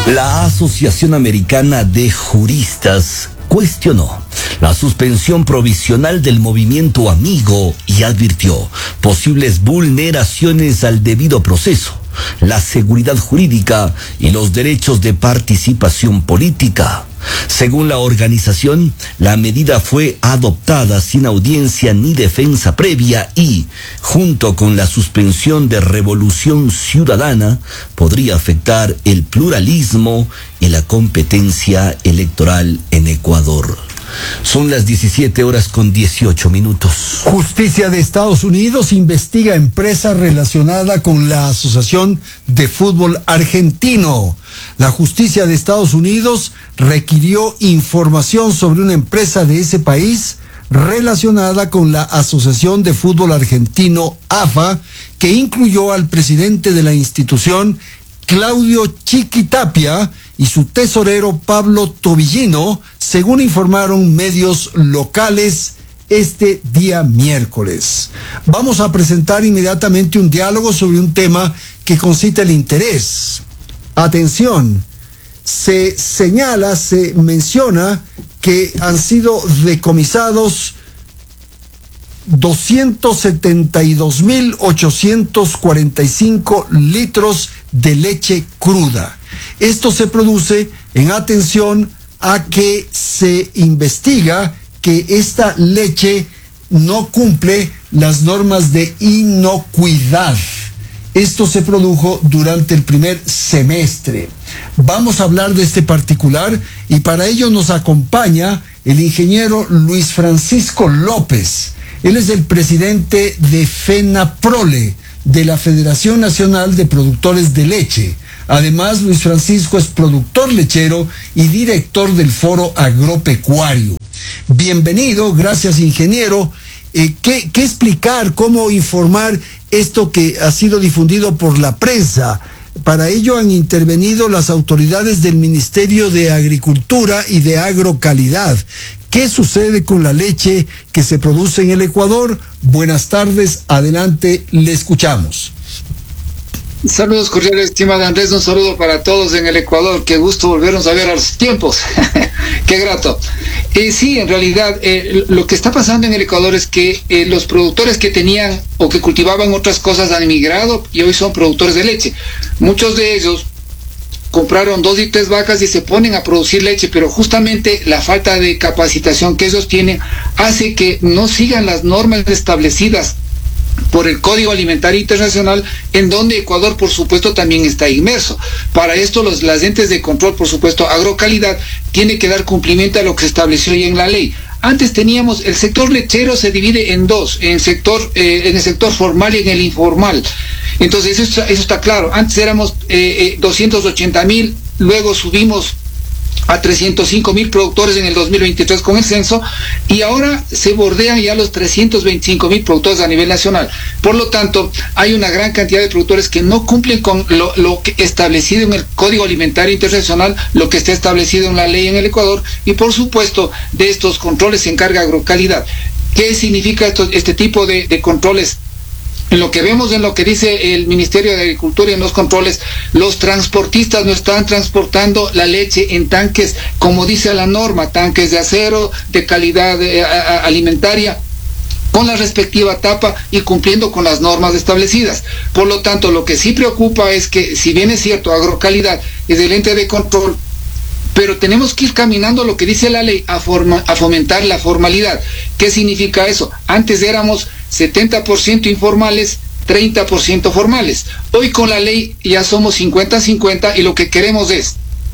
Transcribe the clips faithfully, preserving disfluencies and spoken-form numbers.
La Asociación Americana de Juristas cuestionó la suspensión provisional del movimiento Amigo y advirtió posibles vulneraciones al debido proceso, la seguridad jurídica y los derechos de participación política. Según la organización, la medida fue adoptada sin audiencia ni defensa previa y, junto con la suspensión de Revolución Ciudadana, podría afectar el pluralismo y la competencia electoral en Ecuador. Son las diecisiete horas con dieciocho minutos. Justicia de Estados Unidos investiga empresa relacionada con la Asociación de Fútbol Argentino. La justicia de Estados Unidos requirió información sobre una empresa de ese país relacionada con la Asociación de Fútbol Argentino, A F A, que incluyó al presidente de la institución, Claudio Chiquitapia, y su tesorero Pablo Tobillino, según informaron medios locales este día miércoles. Vamos a presentar inmediatamente un diálogo sobre un tema que concita el interés. Atención, se señala, se menciona que han sido decomisados doscientos setenta y dos mil ochocientos cuarenta y cinco litros de leche cruda. Esto se produce en atención a que se investiga que esta leche no cumple las normas de inocuidad. Esto se produjo durante el primer semestre. Vamos a hablar de este particular y para ello nos acompaña el ingeniero Luis Francisco López. Él es el presidente de FENAPROLE, de la Federación Nacional de Productores de Leche. Además, Luis Francisco es productor lechero y director del Foro Agropecuario. Bienvenido, gracias ingeniero. Eh, ¿qué, ¿Qué explicar, cómo informar esto que ha sido difundido por la prensa? Para ello han intervenido las autoridades del Ministerio de Agricultura y de Agrocalidad. ¿Qué sucede con la leche que se produce en el Ecuador? Buenas tardes, adelante, le escuchamos. Saludos cordiales, estimado Andrés, un saludo para todos en el Ecuador. Qué gusto volvernos a ver a los tiempos. Qué grato. Eh, sí, en realidad, eh, lo que está pasando en el Ecuador es que eh, los productores que tenían o que cultivaban otras cosas han emigrado y hoy son productores de leche. Muchos de ellos compraron dos y tres vacas y se ponen a producir leche, pero justamente la falta de capacitación que ellos tienen hace que no sigan las normas establecidas por el Código Alimentario Internacional, en donde Ecuador, por supuesto, también está inmerso. Para esto, los, las entes de control, por supuesto, Agrocalidad, tiene que dar cumplimiento a lo que se estableció ya en la ley. Antes teníamos, el sector lechero se divide en dos, en, sector, eh, en el sector formal y en el informal. Entonces, eso, eso está claro. Antes éramos eh, eh, doscientos ochenta mil, luego subimos a trescientos cinco mil productores en el dos mil veintitrés con el censo, y ahora se bordean ya los trescientos veinticinco mil productores a nivel nacional. Por lo tanto, hay una gran cantidad de productores que no cumplen con lo, lo que establecido en el Código Alimentario Internacional, lo que está establecido en la ley en el Ecuador, y por supuesto de estos controles se encarga Agrocalidad. ¿Qué significa esto, este tipo de, de controles? En lo que vemos, en lo que dice el Ministerio de Agricultura y en los controles, los transportistas no están transportando la leche en tanques, como dice la norma, tanques de acero, de calidad eh, alimentaria, con la respectiva tapa y cumpliendo con las normas establecidas. Por lo tanto, lo que sí preocupa es que, si bien es cierto, Agrocalidad es el ente de control, pero tenemos que ir caminando lo que dice la ley a, forma, a fomentar la formalidad. ¿Qué significa eso? Antes éramos setenta por ciento informales, treinta por ciento formales. Hoy con la ley ya somos cincuenta cincuenta y lo que queremos es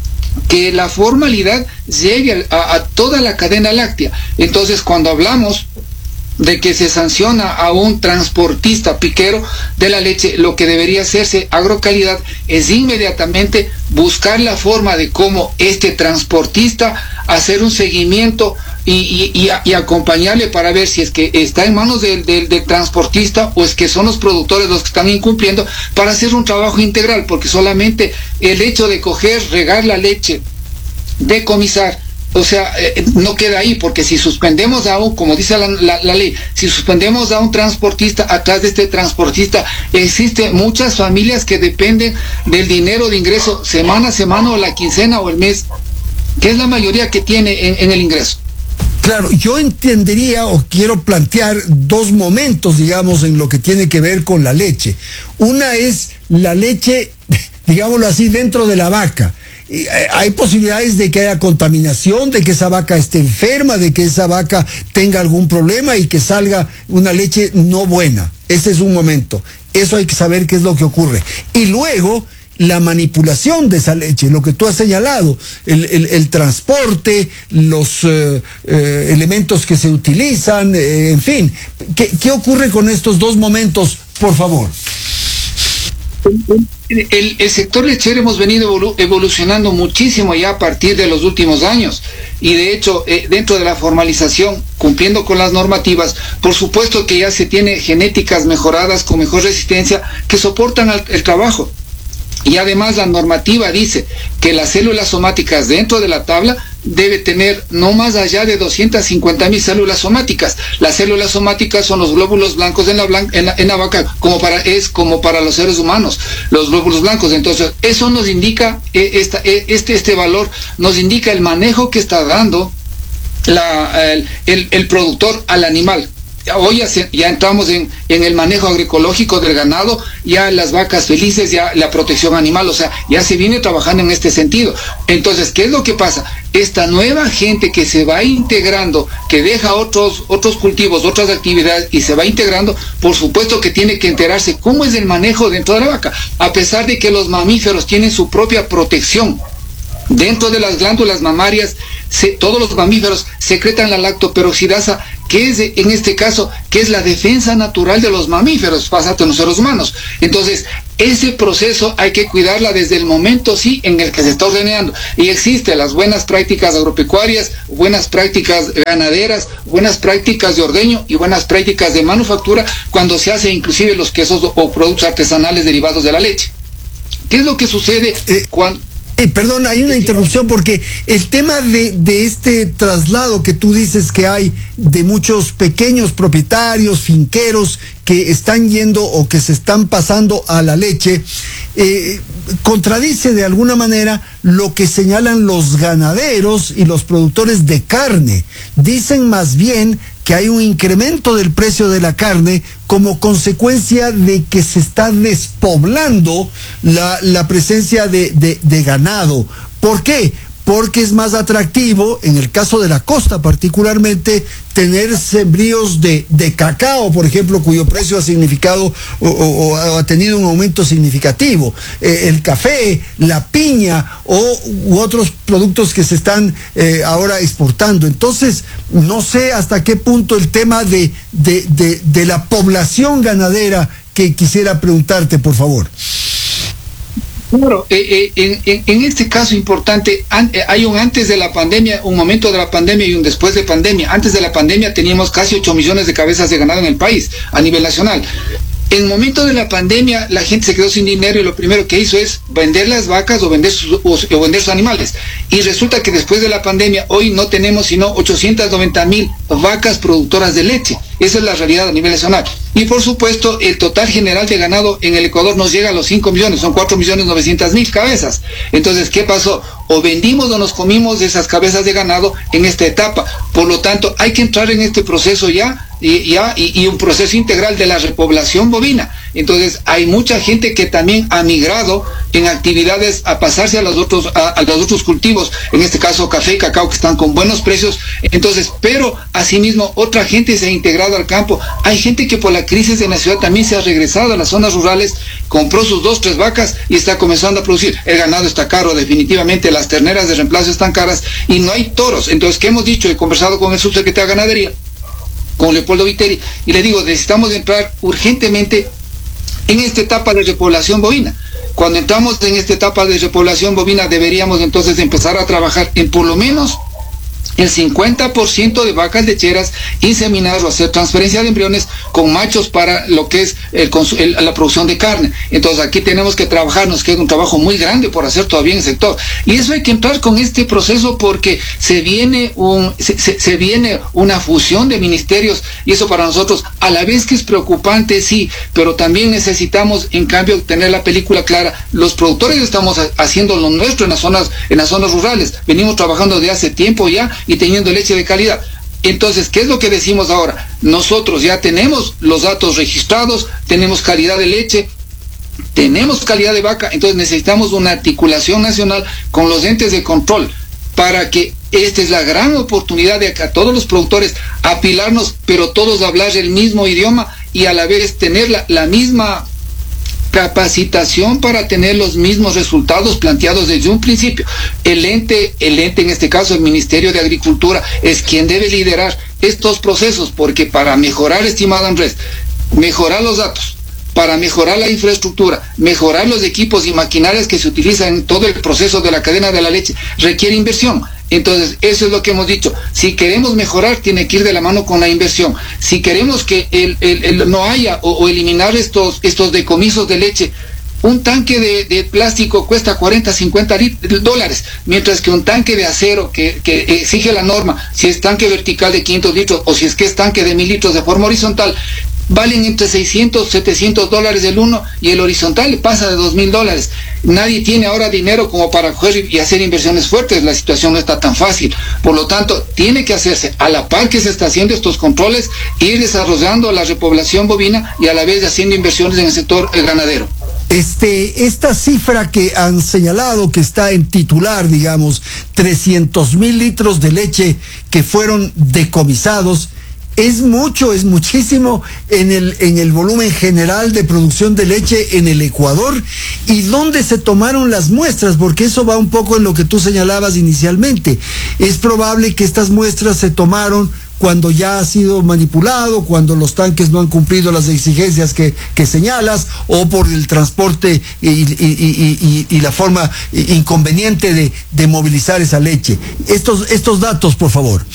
que la formalidad llegue a, a toda la cadena láctea. Entonces, cuando hablamos de que se sanciona a un transportista piquero de la leche, lo que debería hacerse Agrocalidad es inmediatamente buscar la forma de cómo este transportista hacer un seguimiento y, y, y, y acompañarle para ver si es que está en manos del, del, del transportista o es que son los productores los que están incumpliendo, para hacer un trabajo integral, porque solamente el hecho de coger, regar la leche, decomisar, o sea, eh, no queda ahí, porque si suspendemos a un, como dice la, la, la ley, si suspendemos a un transportista, atrás de este transportista existen muchas familias que dependen del dinero de ingreso semana a semana o la quincena o el mes, que es la mayoría que tiene en, en el ingreso. Claro, yo entendería o quiero plantear dos momentos, digamos, en lo que tiene que ver con la leche. Una es la leche, digámoslo así, dentro de la vaca. Hay posibilidades de que haya contaminación, de que esa vaca esté enferma, de que esa vaca tenga algún problema y que salga una leche no buena. Ese es un momento. Eso hay que saber qué es lo que ocurre. Y luego, la manipulación de esa leche, lo que tú has señalado, el, el, el transporte, los eh, eh, elementos que se utilizan, eh, en fin. ¿Qué, ¿Qué ocurre con estos dos momentos, por favor? El, el sector lechero hemos venido evolu evolucionando muchísimo ya a partir de los últimos años, y de hecho eh, dentro de la formalización, cumpliendo con las normativas, por supuesto que ya se tiene genéticas mejoradas con mejor resistencia que soportan al, el trabajo. Y además la normativa dice que las células somáticas dentro de la tabla debe tener no más allá de doscientas cincuenta mil células somáticas. Las células somáticas son los glóbulos blancos en la, blan en la, en la vaca, como para, es como para los seres humanos, los glóbulos blancos. Entonces, eso nos indica, eh, esta, eh, este, este valor nos indica el manejo que está dando la, el, el, el productor al animal. Hoy ya, se, ya entramos en, en el manejo agroecológico del ganado, ya las vacas felices, ya la protección animal, o sea, ya se viene trabajando en este sentido. Entonces, ¿qué es lo que pasa? Esta nueva gente que se va integrando, que deja otros, otros cultivos, otras actividades y se va integrando, por supuesto que tiene que enterarse cómo es el manejo dentro de la vaca, a pesar de que los mamíferos tienen su propia protección. Dentro de las glándulas mamarias, se, todos los mamíferos secretan la lactoperoxidasa, que es en este caso, que es la defensa natural de los mamíferos, pasa a los seres humanos. Entonces, ese proceso hay que cuidarla desde el momento, sí, en el que se está ordenando. Y existen las buenas prácticas agropecuarias, buenas prácticas ganaderas, buenas prácticas de ordeño y buenas prácticas de manufactura, cuando se hace inclusive los quesos o productos artesanales derivados de la leche. ¿Qué es lo que sucede eh, cuando... Eh, perdón, hay una interrupción porque el tema de, de este traslado que tú dices que hay de muchos pequeños propietarios, finqueros, que están yendo o que se están pasando a la leche, eh, contradice de alguna manera lo que señalan los ganaderos y los productores de carne. Dicen más bien que hay un incremento del precio de la carne como consecuencia de que se está despoblando la, la presencia de, de, de ganado. ¿Por qué? Porque es más atractivo, en el caso de la costa particularmente, tener sembríos de, de cacao, por ejemplo, cuyo precio ha significado o, o, o ha tenido un aumento significativo. Eh, el café, la piña o u otros productos que se están eh, ahora exportando. Entonces, no sé hasta qué punto el tema de, de, de, de la población ganadera, que quisiera preguntarte, por favor. Claro, eh, eh, en, en este caso importante, an, eh, hay un antes de la pandemia, un momento de la pandemia y un después de pandemia. Antes de la pandemia teníamos casi ocho millones de cabezas de ganado en el país, a nivel nacional. En el momento de la pandemia, la gente se quedó sin dinero y lo primero que hizo es vender las vacas o vender sus, o, o vender sus animales. Y resulta que después de la pandemia, hoy no tenemos sino ochocientas noventa mil vacas productoras de leche. Esa es la realidad a nivel nacional. Y por supuesto, el total general de ganado en el Ecuador nos llega a los cinco millones, son cuatro millones novecientas mil cabezas. Entonces, ¿qué pasó? O vendimos o nos comimos de esas cabezas de ganado en esta etapa. Por lo tanto, hay que entrar en este proceso ya, y, ya y, y un proceso integral de la repoblación bovina. Entonces, hay mucha gente que también ha migrado en actividades a pasarse a los otros, a, a los otros cultivos, en este caso café y cacao, que están con buenos precios. Entonces, pero asimismo, otra gente se ha integrado al campo. Hay gente que por la crisis en la ciudad también se ha regresado a las zonas rurales, compró sus dos, tres vacas y está comenzando a producir. El ganado está caro, definitivamente, las terneras de reemplazo están caras y no hay toros. Entonces, ¿qué hemos dicho? He conversado con el subsecretario de Ganadería, con Leopoldo Viteri, y le digo, necesitamos entrar urgentemente en esta etapa de repoblación bovina. Cuando entramos en esta etapa de repoblación bovina, deberíamos entonces empezar a trabajar en por lo menos el cincuenta por ciento de vacas lecheras inseminadas o hacer transferencia de embriones con machos para lo que es el, el, la producción de carne. Entonces aquí tenemos que trabajar, nos queda un trabajo muy grande por hacer todavía en el sector. Y eso hay que entrar con este proceso porque se viene, un, se, se, se viene una fusión de ministerios y eso para nosotros a la vez que es preocupante, sí, pero también necesitamos en cambio tener la película clara. Los productores estamos haciendo lo nuestro en las zonas, en las zonas rurales. Venimos trabajando de hace tiempo ya y teniendo leche de calidad. Entonces, ¿qué es lo que decimos ahora? Nosotros ya tenemos los datos registrados, tenemos calidad de leche, tenemos calidad de vaca, entonces necesitamos una articulación nacional con los entes de control para que esta es la gran oportunidad de acá todos los productores apilarnos, pero todos hablar el mismo idioma y a la vez tener la, la misma capacitación para tener los mismos resultados planteados desde un principio. El ente, el ente en este caso el Ministerio de Agricultura es quien debe liderar estos procesos, porque para mejorar, estimado Andrés, mejorar los datos, para mejorar la infraestructura, mejorar los equipos y maquinarias que se utilizan en todo el proceso de la cadena de la leche, requiere inversión. Entonces, eso es lo que hemos dicho. Si queremos mejorar, tiene que ir de la mano con la inversión. Si queremos que el, el, el no haya o, o eliminar estos, estos decomisos de leche, un tanque de, de plástico cuesta cuarenta, cincuenta dólares, mientras que un tanque de acero que, que exige la norma, si es tanque vertical de quinientos litros o si es que es tanque de mil litros de forma horizontal, valen entre seiscientos, setecientos dólares el uno y el horizontal pasa de dos mil dólares. Nadie tiene ahora dinero como para coger y hacer inversiones fuertes, la situación no está tan fácil. Por lo tanto, tiene que hacerse a la par que se está haciendo estos controles, ir desarrollando la repoblación bovina y a la vez haciendo inversiones en el sector ganadero. Este, esta cifra que han señalado que está en titular, digamos, trescientos mil litros de leche que fueron decomisados, es mucho, es muchísimo en el, en el volumen general de producción de leche en el Ecuador. ¿Y dónde se tomaron las muestras? Porque eso va un poco en lo que tú señalabas inicialmente. Es probable que estas muestras se tomaron cuando ya ha sido manipulado, cuando los tanques no han cumplido las exigencias que, que señalas, o por el transporte y, y, y, y, y la forma inconveniente de, de movilizar esa leche. Estos, estos datos, por favor.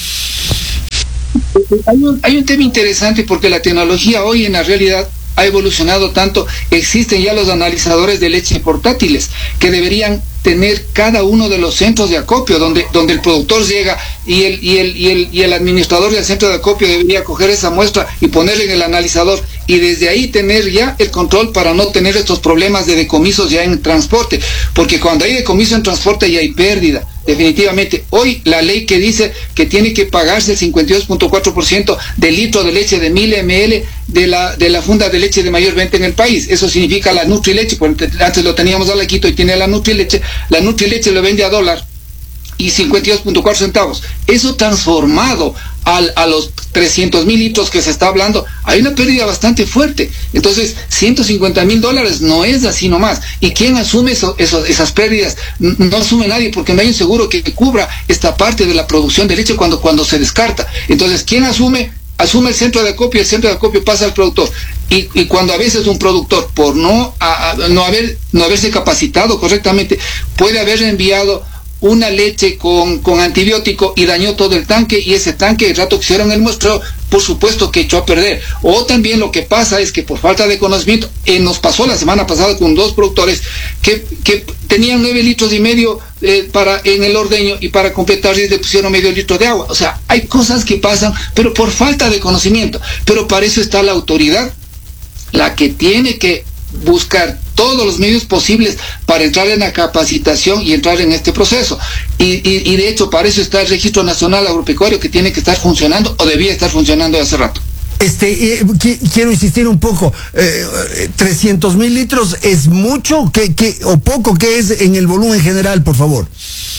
Hay un, hay un tema interesante porque la tecnología hoy en la realidad ha evolucionado tanto, existen ya los analizadores de leche portátiles que deberían tener cada uno de los centros de acopio donde, donde el productor llega y el, y, el, y, el, y el administrador del centro de acopio debería coger esa muestra y ponerla en el analizador y desde ahí tener ya el control para no tener estos problemas de decomisos ya en transporte, porque cuando hay decomiso en transporte ya hay pérdida. Definitivamente, hoy la ley que dice que tiene que pagarse el cincuenta y dos punto cuatro por ciento del litro de leche de mil mililitros de la, de la funda de leche de mayor venta en el país. Eso significa la Nutrileche, porque antes lo teníamos a la Quito y tiene la Nutrileche. La Nutrileche lo vende a dólar y cincuenta y dos punto cuatro centavos. Eso transformado al, a los trescientos mil litros que se está hablando, hay una pérdida bastante fuerte. Entonces, ciento cincuenta mil dólares no es así nomás. ¿Y quién asume eso, eso, esas pérdidas? No asume nadie porque no hay un seguro que cubra esta parte de la producción de leche cuando, cuando se descarta. Entonces, ¿quién asume? Asume el centro de acopio, el centro de acopio pasa al productor. Y, y cuando a veces un productor, por no, a, a, no, haber, no haberse capacitado correctamente, puede haber enviado una leche con, con antibiótico y dañó todo el tanque, y ese tanque el rato que hicieron el muestreo, por supuesto que echó a perder. O también lo que pasa es que por falta de conocimiento, eh, nos pasó la semana pasada con dos productores que, que tenían nueve litros y medio eh, para en el ordeño, y para completar le pusieron medio litro de agua. O sea, hay cosas que pasan, pero por falta de conocimiento. Pero para eso está la autoridad, la que tiene que buscar todos los medios posibles para entrar en la capacitación y entrar en este proceso. Y, y, y de hecho, para eso está el Registro Nacional Agropecuario, que tiene que estar funcionando, o debía estar funcionando hace rato. Este, eh, quiero insistir un poco, eh, trescientos mil litros, ¿es mucho que, que, o poco que es en el volumen general, por favor?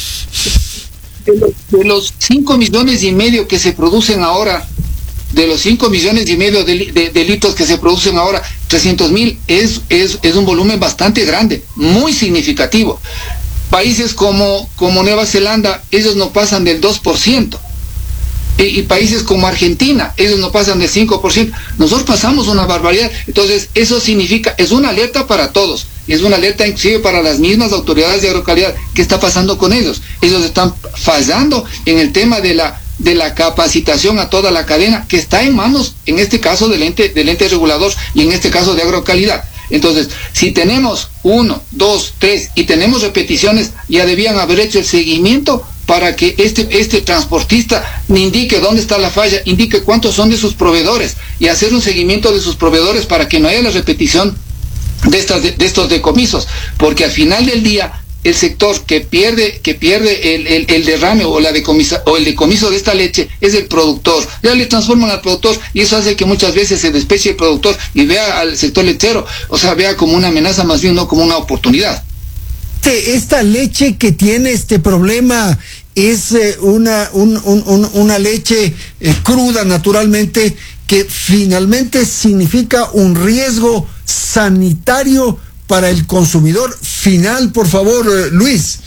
De los, de los cinco millones y medio que se producen ahora, de los cinco millones y medio de, de, de litros que se producen ahora, trescientos mil es, es, es un volumen bastante grande, muy significativo. Países como, como Nueva Zelanda, ellos no pasan del dos por ciento. Y, y países como Argentina, ellos no pasan del cinco por ciento, nosotros pasamos una barbaridad. Entonces eso significa, es una alerta para todos, es una alerta inclusive para las mismas autoridades de agrocalidad. ¿Qué está pasando con ellos? Ellos están fallando en el tema de la de la capacitación a toda la cadena, que está en manos, en este caso del ente, del ente regulador y en este caso de agrocalidad. Entonces, si tenemos uno, dos, tres y tenemos repeticiones, ya debían haber hecho el seguimiento para que este, este transportista indique dónde está la falla, indique cuántos son de sus proveedores y hacer un seguimiento de sus proveedores para que no haya la repetición de, estas, de, de estos decomisos, porque al final del día el sector que pierde que pierde el, el, el derrame o la decomisa, o el decomiso de esta leche es el productor. Ya le transforman al productor y eso hace que muchas veces se despeche el productor y vea al sector lechero, o sea, vea como una amenaza más bien, no como una oportunidad. Esta leche que tiene este problema es eh, una, un, un, un, una leche eh, cruda, naturalmente, que finalmente significa un riesgo sanitario para el consumidor final. Por favor, eh, Luis.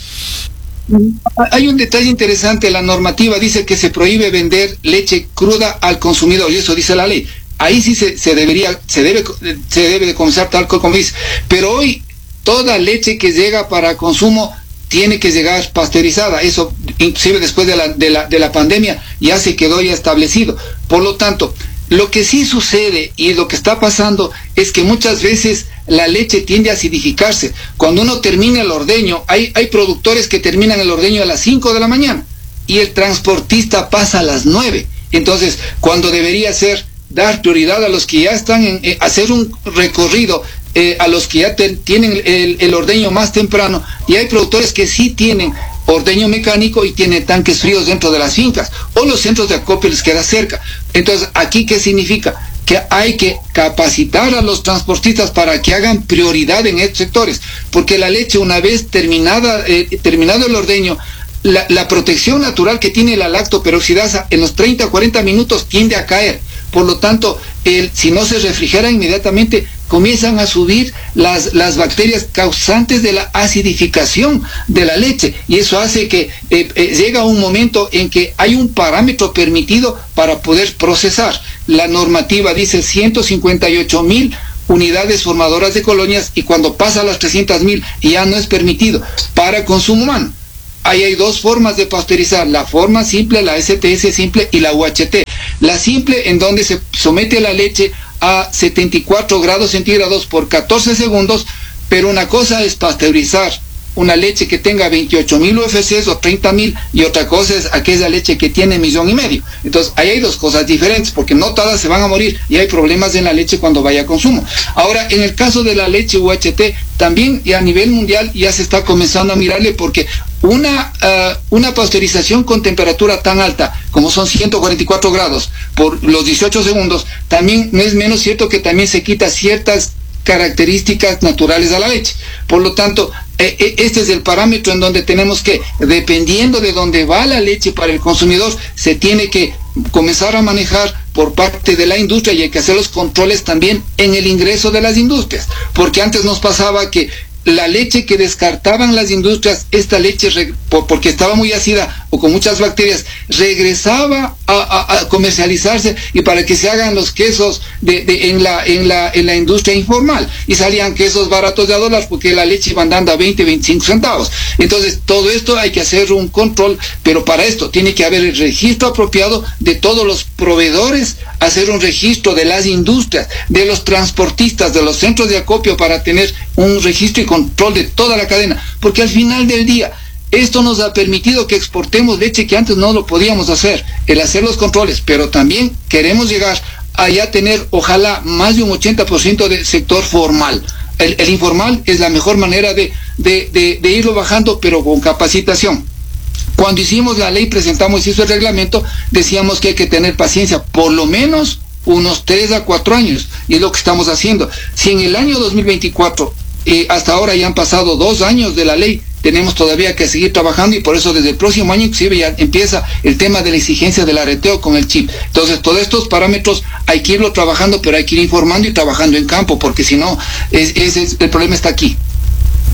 Hay un detalle interesante, la normativa dice que se prohíbe vender leche cruda al consumidor, y eso dice la ley. Ahí sí se, se debería, se debe, se debe de comenzar tal como dice. Pero hoy toda leche que llega para consumo tiene que llegar pasteurizada. Eso, inclusive después de la, de la, de la pandemia, ya se quedó ya establecido. Por lo tanto, lo que sí sucede y lo que está pasando es que muchas veces la leche tiende a acidificarse. Cuando uno termina el ordeño, hay, hay productores que terminan el ordeño a las cinco de la mañana y el transportista pasa a las nueve. Entonces, cuando debería ser dar prioridad a los que ya están en, eh, hacer un recorrido, eh, a los que ya te, tienen el, el ordeño más temprano, y hay productores que sí tienen ordeño mecánico y tiene tanques fríos dentro de las fincas, o los centros de acopio les queda cerca. Entonces, ¿aquí qué significa? Que hay que capacitar a los transportistas para que hagan prioridad en estos sectores, porque la leche, una vez terminada, eh, terminado el ordeño, la, la protección natural que tiene la lactoperoxidasa en los treinta a cuarenta minutos tiende a caer. Por lo tanto, el, si no se refrigera inmediatamente, comienzan a subir las, las bacterias causantes de la acidificación de la leche, y eso hace que eh, eh, llega un momento en que hay un parámetro permitido para poder procesar. La normativa dice ciento cincuenta y ocho mil unidades formadoras de colonias, y cuando pasa las trescientas mil ya no es permitido para consumo humano. Ahí hay dos formas de pasteurizar, la forma simple, la S T S simple, y la U H T. La simple, en donde se somete la leche a setenta y cuatro grados centígrados por catorce segundos, pero una cosa es pasteurizar una leche que tenga veintiocho mil U F Cs o treinta mil, y otra cosa es aquella leche que tiene millón y medio. Entonces, ahí hay dos cosas diferentes, porque no todas se van a morir y hay problemas en la leche cuando vaya a consumo. Ahora, en el caso de la leche U H T, también y a nivel mundial ya se está comenzando a mirarle, porque una, uh, una pasteurización con temperatura tan alta como son ciento cuarenta y cuatro grados por los dieciocho segundos, también no es menos cierto que también se quita ciertas características naturales a la leche. Por lo tanto, eh, este es el parámetro en donde tenemos que, dependiendo de dónde va la leche para el consumidor, se tiene que comenzar a manejar por parte de la industria, y hay que hacer los controles también en el ingreso de las industrias, porque antes nos pasaba que la leche que descartaban las industrias, esta leche, porque estaba muy ácida o con muchas bacterias, regresaba a, a, a comercializarse y para que se hagan los quesos de, de, en, la, en, la, en la industria informal, y salían quesos baratos de a dólar porque la leche iba andando a veinte, veinticinco centavos. Entonces, todo esto hay que hacer un control, pero para esto tiene que haber el registro apropiado de todos los proveedores, hacer un registro de las industrias, de los transportistas, de los centros de acopio, para tener un registro y control de toda la cadena, porque al final del día esto nos ha permitido que exportemos leche que antes no lo podíamos hacer, el hacer los controles, pero también queremos llegar a ya tener, ojalá, más de un ochenta por ciento del sector formal. El, el informal es la mejor manera de, de, de, de irlo bajando, pero con capacitación. Cuando hicimos la ley, presentamos y hizo el reglamento, decíamos que hay que tener paciencia, por lo menos unos tres a cuatro años, y es lo que estamos haciendo. Si en el año dos mil veinticuatro Eh, hasta ahora ya han pasado dos años de la ley, tenemos todavía que seguir trabajando, y por eso desde el próximo año inclusive ya empieza el tema de la exigencia del areteo con el chip. Entonces, todos estos parámetros hay que irlo trabajando, pero hay que ir informando y trabajando en campo, porque si no, es, es, es, el problema está aquí.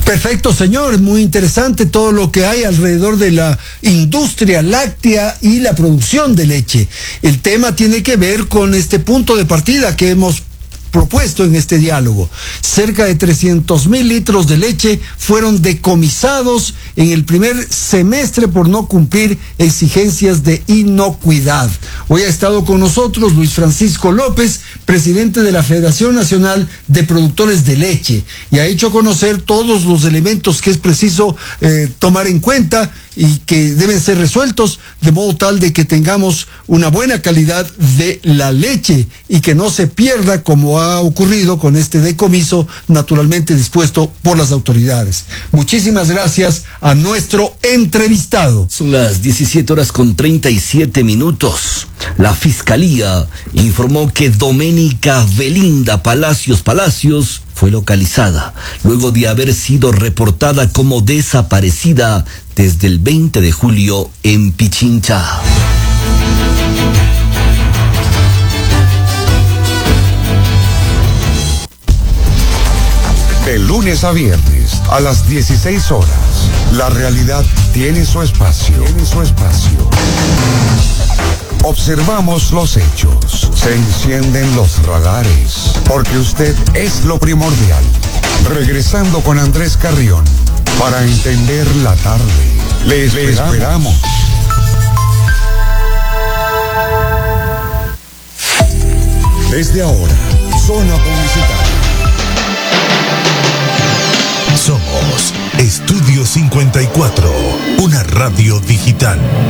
Perfecto, señor. Muy interesante todo lo que hay alrededor de la industria láctea y la producción de leche. El tema tiene que ver con este punto de partida que hemos propuesto en este diálogo. Cerca de trescientos mil litros de leche fueron decomisados en el primer semestre por no cumplir exigencias de inocuidad. Hoy ha estado con nosotros Luis Francisco López, presidente de la Federación Nacional de Productores de Leche, y ha hecho conocer todos los elementos que es preciso eh, tomar en cuenta y que deben ser resueltos de modo tal de que tengamos una buena calidad de la leche y que no se pierda como ha ocurrido con este decomiso naturalmente dispuesto por las autoridades. Muchísimas gracias a nuestro entrevistado. Son las diecisiete horas con treinta y siete minutos. La Fiscalía informó que Doménica Belinda Palacios Palacios fue localizada luego de haber sido reportada como desaparecida desde el veinte de julio en Pichincha. De lunes a viernes a las dieciséis horas, la realidad tiene su espacio. Tiene su espacio. Observamos los hechos, se encienden los radares, porque usted es lo primordial. Regresando con Andrés Carrión, para entender la tarde. Le esperamos. Le esperamos. Desde ahora, zona publicitaria. Somos Estudio cincuenta y cuatro, una radio digital.